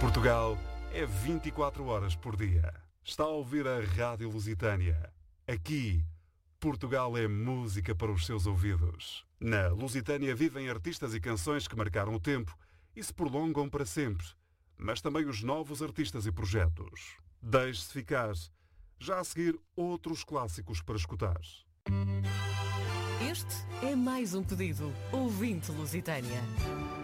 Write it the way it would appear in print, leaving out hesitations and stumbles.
Portugal é 24 horas por dia. Está a ouvir a Rádio Lusitânia. Aqui, Portugal é música para os seus ouvidos. Na Lusitânia vivem artistas e canções que marcaram o tempo e se prolongam para sempre, mas também os novos artistas e projetos. Deixe-se ficar. Já a seguir, outros clássicos para escutar. Este é mais um pedido. Ouvinte Lusitânia.